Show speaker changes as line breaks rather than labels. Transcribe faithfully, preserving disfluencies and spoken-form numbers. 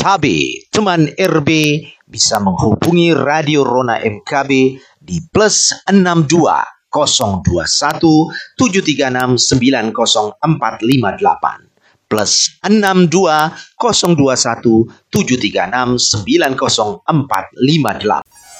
Tabe, teman R B bisa menghubungi Radio Rona M K B di plus enam dua nol dua satu tujuh tiga enam sembilan nol empat lima delapan plus enam dua nol dua satu tujuh tiga enam sembilan nol empat lima delapan.